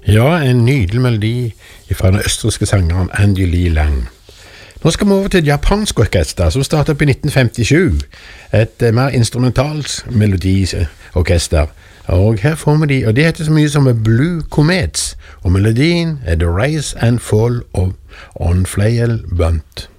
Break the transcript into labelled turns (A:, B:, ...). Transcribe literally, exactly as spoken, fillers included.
A: Ja, en nydelig melodi fra den østerrikske sangeren Andy Lee Lang. Nå skal vi over til et japansk orkester som startet opp i nitten femtisju. Et mer instrumentalt melodiorkester. Og her får vi de, og det heter så mye som Blue Comets. Og melodien er The Rise and Fall of On Flail Bunt.